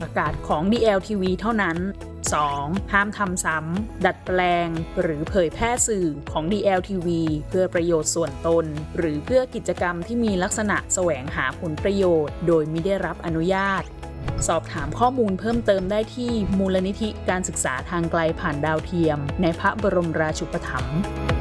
ประกาศของ DLTV เท่านั้น 2. ห้ามทำซ้ำดัดแปลงหรือเผยแพร่สื่อของ DLTV เพื่อประโยชน์ส่วนตนหรือเพื่อกิจกรรมที่มีลักษณะแสวงหาผลประโยชน์โดยไม่ได้รับอนุญาตสอบถามข้อมูลเพิ่มเติมได้ที่มูลนิธิการศึกษาทางไกลผ่านดาวเทียมในพระบรมราชูปถัมภ์